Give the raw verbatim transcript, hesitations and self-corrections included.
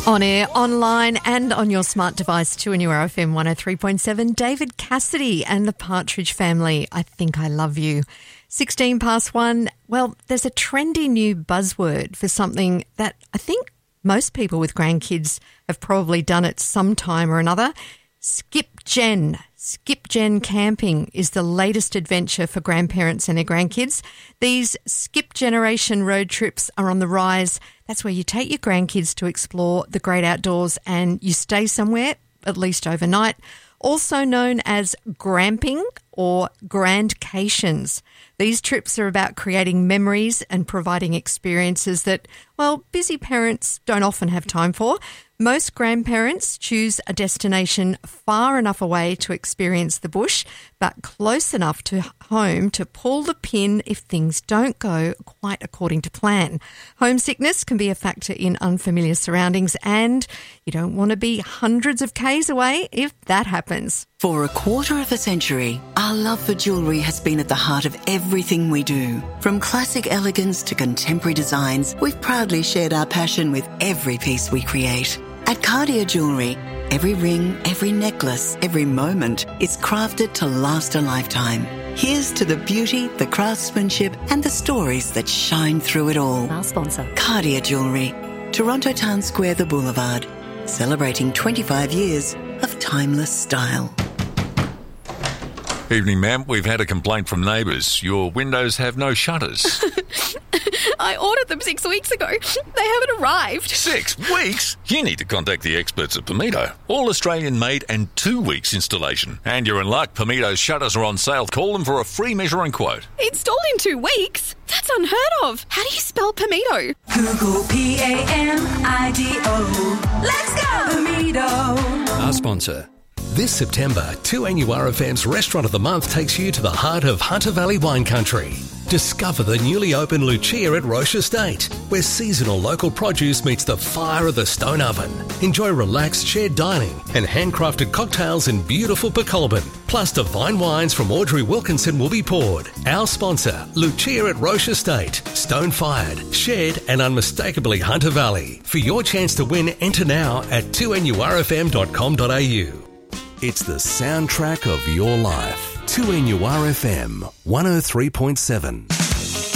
On air, online and on your smart device too, in your F M one oh three point seven, David Cassidy and the Partridge Family, I Think I Love You. sixteen past one, well, there's a trendy new buzzword for something that I think most people with grandkids have probably done at some time or another. Skip Gen. Skip Gen camping is the latest adventure for grandparents and their grandkids. These skip generation road trips are on the rise. That's where you take your grandkids to explore the great outdoors and you stay somewhere, at least overnight, also known as gramping or grandcations. These trips are about creating memories and providing experiences that, well, busy parents don't often have time for. Most grandparents choose a destination far enough away to experience the bush, but close enough to home to pull the pin if things don't go quite according to plan. Homesickness can be a factor in unfamiliar surroundings, and you don't want to be hundreds of k's away if that happens. For a quarter of a century, our love for jewellery has been at the heart of everything we do. From classic elegance to contemporary designs, we've proudly shared our passion with every piece we create. At Cartier Jewellery, every ring, every necklace, every moment is crafted to last a lifetime. Here's to the beauty, the craftsmanship and the stories that shine through it all. Our sponsor. Cartier Jewellery, Toronto Town Square, The Boulevard, celebrating twenty-five years of timeless style. Evening, ma'am. We've had a complaint from neighbours. Your windows have no shutters. I ordered them six weeks ago. They haven't arrived. Six weeks? You need to contact the experts at Pimito. All Australian made and two weeks installation. And you're in luck. Pimito's shutters are on sale. Call them for a free measure and quote. Installed in two weeks? That's unheard of. How do you spell Pimito? Google P A M I D O. Let's go, Pimito. Our sponsor. This September, two N U R F M's Restaurant of the Month takes you to the heart of Hunter Valley wine country. Discover the newly opened Lucia at Roche Estate, where seasonal local produce meets the fire of the stone oven. Enjoy relaxed shared dining and handcrafted cocktails in beautiful Pecolbin. Plus divine wines from Audrey Wilkinson will be poured. Our sponsor, Lucia at Roche Estate. Stone-fired, shared and unmistakably Hunter Valley. For your chance to win, enter now at two N U R F M dot com dot A U. It's the soundtrack of your life. two N U R F M one oh three point seven.